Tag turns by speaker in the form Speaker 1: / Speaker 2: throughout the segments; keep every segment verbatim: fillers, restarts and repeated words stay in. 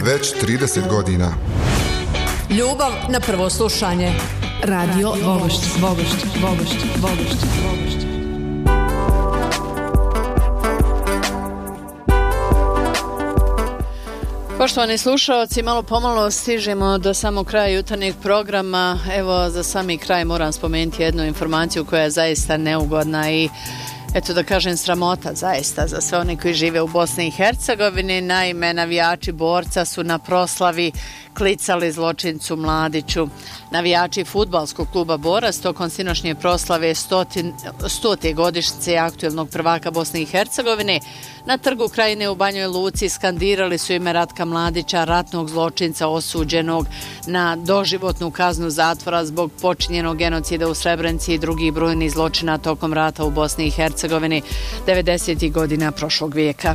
Speaker 1: već trideset godina.
Speaker 2: Ljubav na prvo slušanje. Radio Vogošć, Vogošć, Vogošć, Vogošć, Vogošć.
Speaker 3: Poštovani slušalci, malo pomalo stižemo do samog kraja jutarnjeg programa. Evo, za sami kraj moram spomenuti jednu informaciju koja je zaista neugodna i eto da kažem sramota zaista za sve one koji žive u Bosni i Hercegovini. Naime, navijači Borca su na proslavi klicali zločincu Mladiću. Navijači fudbalskog kluba Borac tokom sinoćnje proslave stote godišnjice aktuelnog prvaka Bosne i Hercegovine na trgu Krajine u Banjoj Luci skandirali su ime Ratka Mladića, ratnog zločinca osuđenog na doživotnu kaznu zatvora zbog počinjenog genocida u Srebrenici i drugih brojnih zločina tokom rata u Bosni i Hercegovini devedesetih godina prošlog vijeka.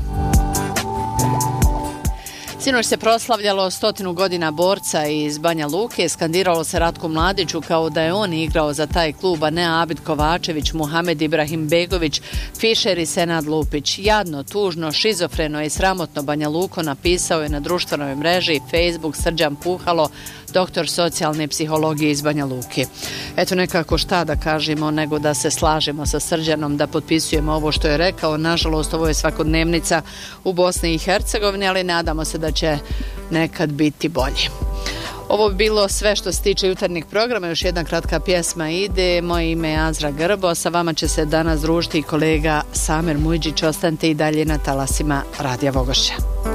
Speaker 3: Sinoć se proslavljalo stotinu godina Borca iz Banja Luke, skandiralo se Ratku Mladiću kao da je on igrao za taj klub, a ne Abid Kovačević, Muhamed Ibrahim Begović, Fišer i Senad Lupić. Jadno, tužno, šizofreno i sramotno Banja Luko napisao je na društvenoj mreži Facebook Srđan Puhalo, doktor socijalne psihologije iz Banja Luke. Eto nekako šta da kažemo nego da se slažemo sa Srđanom, da potpisujemo ovo što je rekao. Nažalost, ovo je svakodnevnica u Bosni i Hercegovini, ali nadamo se da će nekad biti bolje. Ovo bi bilo sve što se tiče jutarnjeg programa. Još jedna kratka pjesma ide. Moje ime je Azra Grbo. Sa vama će se danas družiti kolega Samer Mujđić. Ostanite i dalje na talasima Radija Vogošća.